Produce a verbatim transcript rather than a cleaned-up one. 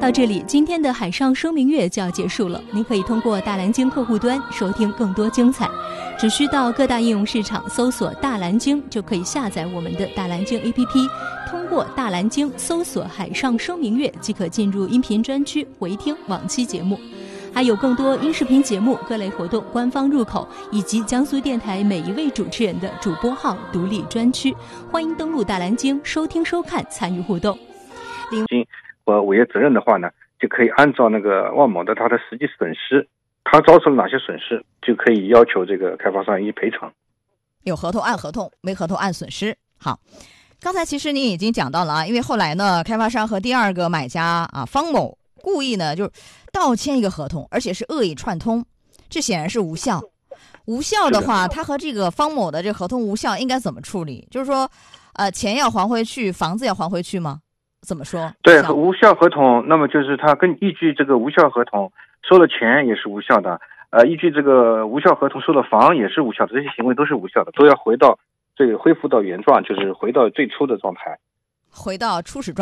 到这里，今天的海上声明月就要结束了。您可以通过大蓝鲸客户端收听更多精彩，只需到各大应用市场搜索大蓝鲸，就可以下载我们的大蓝鲸 A P P， 通过大蓝鲸搜索海上声明月，即可进入音频专区回听往期节目。还有更多音视频节目、各类活动官方入口，以及江苏电台每一位主持人的主播号独立专区，欢迎登录大蓝鲸收听收看，参与互动。 和违约责任的话呢，就可以按照那个万某的他的实际损失，他遭受了哪些损失，就可以要求这个开发商予以赔偿。 有合同按合同，没合同按损失。好，刚才其实您已经讲到了啊，因为后来呢，开发商和第二个买家啊方某故意呢就是倒签一个合同，而且是恶意串通，这显然是无效。无效的话，他和这个方某的这个合同无效，应该怎么处理？就是说，呃，钱要还回去，房子要还回去吗？怎么说？ 对，无效合同，那么就是他跟依据这个无效合同收了钱也是无效的，呃，依据这个无效合同收了房也是无效的，这些行为都是无效的，都要回到这个恢复到原状，就是回到最初的状态， 回到初始状态。